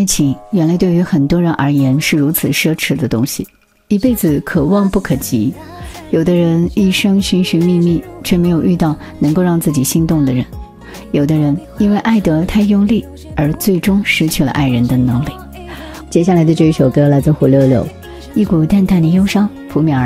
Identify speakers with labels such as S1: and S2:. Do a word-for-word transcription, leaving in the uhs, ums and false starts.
S1: 情原来对于很多人而言是如此奢侈的东西，一辈子可望不可及。有的人一生寻寻觅觅，却没有遇到能够让自己心动的人；有的人因为爱得太用力，而最终失去了爱人的能力。接下来的这一首歌来自胡六六，一股淡淡的忧伤扑面而